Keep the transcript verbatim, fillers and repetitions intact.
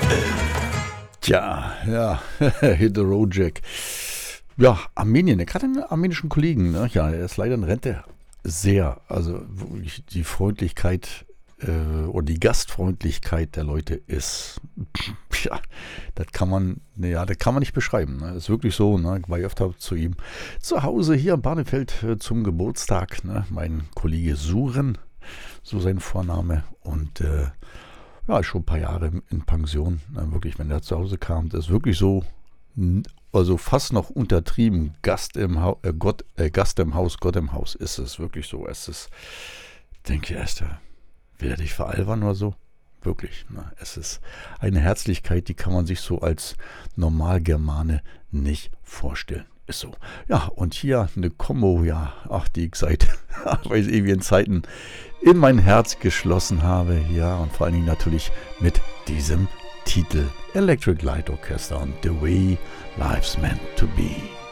Tja, ja, Hit the Road Jack. Ja, Armenien, gerade einen armenischen Kollegen, ne? Ja, er ist leider in Rente. Sehr, also wirklich die Freundlichkeit äh, oder die Gastfreundlichkeit der Leute ist, ja, das kann man, ja, das kann man nicht beschreiben. Ne? Ist wirklich so, ne? Ich war öfter zu ihm zu Hause hier in Barneveld äh, zum Geburtstag, ne? Mein Kollege Suren, so sein Vorname, und äh, ja, ist schon ein paar Jahre in Pension. Ne? Wirklich, wenn er zu Hause kam, das ist wirklich so, also fast noch untertrieben, Gast im, ha- äh, Gott, äh, Gast im Haus, Gott im Haus, ist es wirklich so. Es ist, denke ich erst, will er dich veralbern oder so? Wirklich, ne? Es ist eine Herzlichkeit, die kann man sich so als Normalgermane nicht vorstellen. Ist so. Ja, und hier eine Kombo, ja, ach, die ich seit weiß ewigen Zeiten in mein Herz geschlossen habe. Ja, und vor allen Dingen natürlich mit diesem Titel Electric Light Orchestra und The Way Life's Meant to Be.